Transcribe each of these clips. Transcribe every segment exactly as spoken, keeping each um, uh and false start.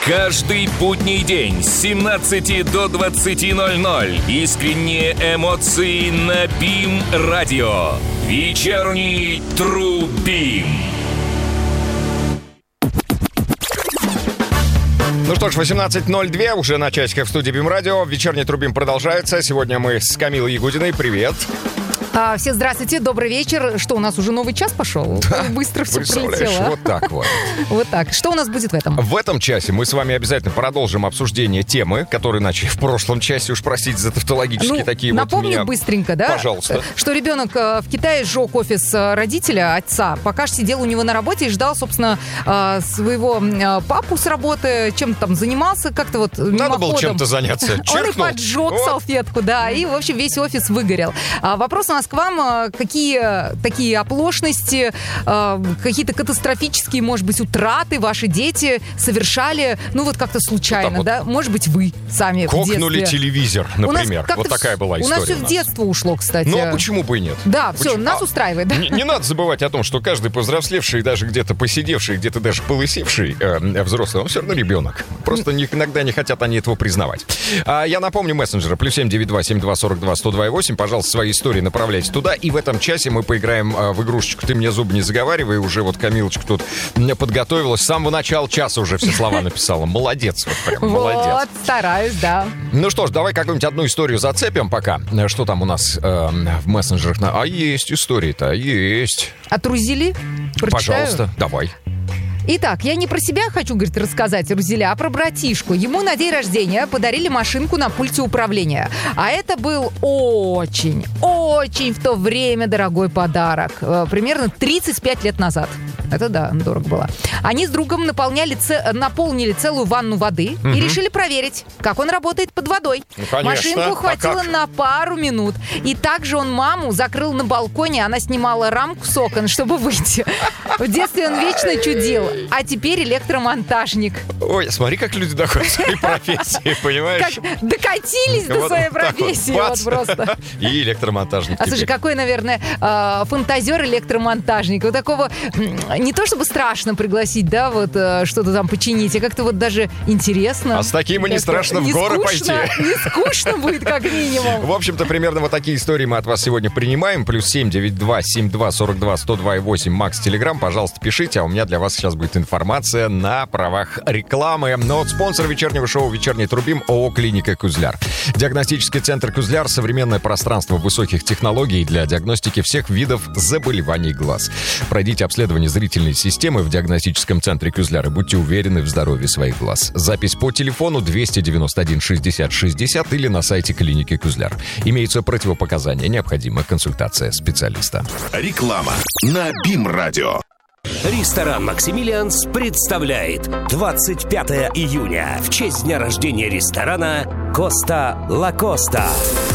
Каждый будний день с семнадцати до двадцати ноль-ноль. Искренние эмоции на БИМ-радио. Вечерний Трубим. Ну что ж, восемнадцать ноль два уже на часиках в студии БИМ-радио. Вечерний Трубим продолжается. Сегодня мы с Камилой Ягудиной. Привет. А, все здравствуйте, добрый вечер. Что, у нас уже новый час пошел? Да, быстро все прилетело. Вот так вот. Вот так. Что у нас будет в этом? В этом часе мы с вами обязательно продолжим обсуждение темы, которые начали в прошлом часе. Уж простите за тавтологические ну, такие напомню вот меня... быстренько, да? Пожалуйста. Что ребенок в Китае сжег офис родителя, отца, пока сидел у него на работе и ждал, собственно, своего папу с работы, чем-то там занимался, как-то вот Надо мимоходом. было чем-то заняться. Он и поджег вот. салфетку, да, и, в общем, весь офис выгорел. Вопрос у нас к вам. Какие такие оплошности, какие-то катастрофические, может быть, утраты ваши дети совершали, ну вот как-то случайно, вот да? Может быть, вы сами Кокнули в детстве. телевизор, например. Вот такая была история. У нас все в детство ушло, кстати. Ну, а почему бы и нет? Да, почему? все, нас а, устраивает. Да? Не, не надо забывать о том, что каждый повзрослевший, даже где-то посидевший, где-то даже полысевший э, взрослый, он все равно ребенок. Просто не, иногда не хотят они этого признавать. А, я напомню мессенджеры. Плюс семь девять два семь два сорок два сто два восемь. Пожалуйста, свои истории направляйте туда. И в этом часе мы поиграем э, в игрушечку «Ты мне зубы не заговаривай». Уже вот Камилочка тут подготовилась. С самого начала часа уже все слова написала. Молодец, вот прям, молодец. Вот, стараюсь, да. Ну что ж, давай какую-нибудь одну историю зацепим пока. Что там у нас э, в мессенджерах? А есть истории-то, есть. От Рузели? Прочитаю? Пожалуйста, давай. Итак, я не про себя хочу, говорит, рассказать, Рузеля, а про братишку. Ему на день рождения подарили машинку на пульте управления. А это был очень, очень в то время дорогой подарок. Примерно тридцать пять лет назад. Это да, дорого было. Они с другом наполняли ц... наполнили целую ванну воды угу. и решили проверить, как он работает под водой. Ну, конечно. Машинку хватило а на пару минут. И также он маму закрыл на балконе, она снимала рамку с окон, чтобы выйти. В детстве он вечно чудил. А теперь электромонтажник. Ой, смотри, как люди доходят до своей профессии, понимаешь? Как докатились до своей профессии. Вот просто. И электромонтажник. А слушай, какой, наверное, фантазер-электромонтажник. Вот такого... Не то чтобы страшно пригласить, да, вот что-то там починить, а как-то вот даже интересно. А с таким и не страшно в горы пойти. Не скучно будет, как минимум. В общем-то, примерно вот такие истории мы от вас сегодня принимаем. Плюс семь девять два семь два сорок два сто два восемь. Макс Телеграм, пожалуйста, пишите, а у меня для вас сейчас будет информация на правах рекламы. Но вот спонсор вечернего шоу «Вечерний Трубим» ООО «Клиника Кузляр». Диагностический центр Кузляр — современное пространство высоких технологий для диагностики всех видов заболеваний глаз. Пройдите обследование зрительной системы в диагностическом центре Кузляр и будьте уверены в здоровье своих глаз. Запись по телефону двести девяносто один шестьдесят шестьдесят или на сайте клиники Кузляр. Имеются противопоказания, необходима консультация специалиста. Реклама на БИМ-радио. Ресторан «Максимилианс» представляет двадцать пятого июня в честь дня рождения ресторана «Коста Ла Коста».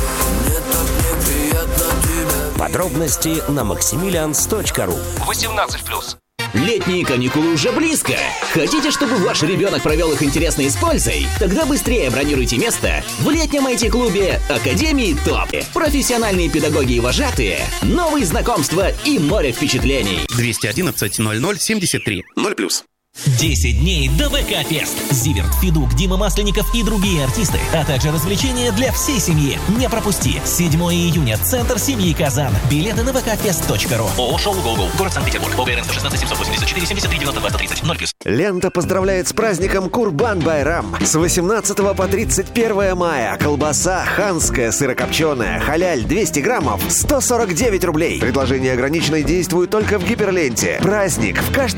Подробности на максимилианс точка ру. восемнадцать плюс. Летние каникулы уже близко. Хотите, чтобы ваш ребенок провел их интересно и с пользой? Тогда быстрее бронируйте место в летнем ай ти-клубе Академии ТОП. Профессиональные педагоги и вожатые, новые знакомства и море впечатлений. двести одиннадцать ноль ноль семьдесят три ноль плюс. десять дней до ВК-фест. Зиверт, Федук, Дима Масленников и другие артисты, а также развлечения для всей семьи. Не пропусти. седьмого июня. Центр семьи Казан. Билеты на вэ ка фест точка ру. ООО «Шоу Гол-Гол». Город Санкт-Петербург. ОГРН сто шестнадцать семьсот восемьдесят четыре семьдесят три девяносто два сто тридцать. ноль плюс. Лента поздравляет с праздником Курбан-Байрам. С восемнадцатого по тридцать первое мая. Колбаса ханская сырокопченая. Халяль двести граммов. сто сорок девять рублей. Предложение ограничено и действует только в Гиперленте. Праздник в каждой